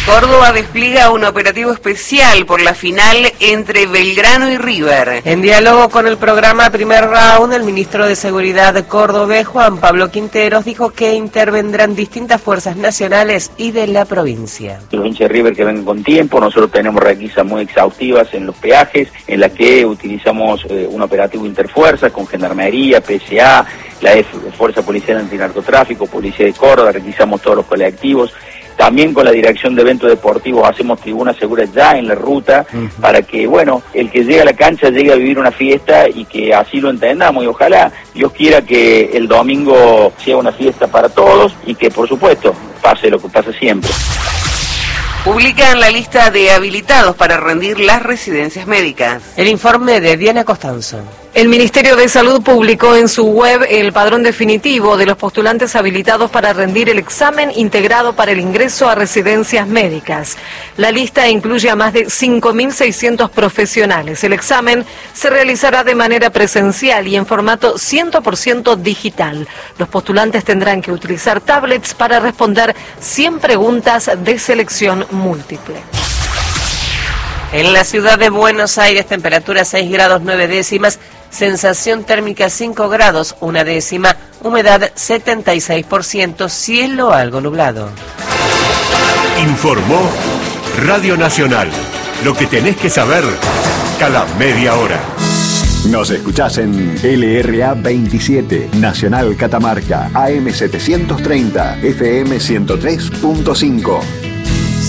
Córdoba despliega un operativo especial por la final entre Belgrano y River. En diálogo con el programa Primer Round, el ministro de Seguridad cordobés, Juan Pablo Quinteros, dijo que intervendrán distintas fuerzas nacionales y de la provincia. Los hinchas de River que vengan con tiempo, nosotros tenemos requisas muy exhaustivas en los peajes, en las que utilizamos un operativo interfuerzas con Gendarmería, PSA, la Fuerza Policial Antinarcotráfico, Policía de Córdoba, requisamos todos los colectivos. También con la Dirección de Eventos Deportivos hacemos tribunas seguras ya en la ruta para que, bueno, el que llegue a la cancha llegue a vivir una fiesta y que así lo entendamos y ojalá Dios quiera que el domingo sea una fiesta para todos y que, por supuesto, pase lo que pasa siempre. Publican la lista de habilitados para rendir las residencias médicas. El informe de Diana Costanzo. El Ministerio de Salud publicó en su web el padrón definitivo de los postulantes habilitados para rendir el examen integrado para el ingreso a residencias médicas. La lista incluye a más de 5.600 profesionales. El examen se realizará de manera presencial y en formato 100% digital. Los postulantes tendrán que utilizar tablets para responder 100 preguntas de selección múltiple. En la ciudad de Buenos Aires, temperatura 6 grados 9 décimas, sensación térmica 5 grados 1 décima, humedad 76%, cielo algo nublado. Informó Radio Nacional. Lo que tenés que saber cada media hora. Nos escuchás en LRA 27, Nacional Catamarca, AM 730, FM 103.5.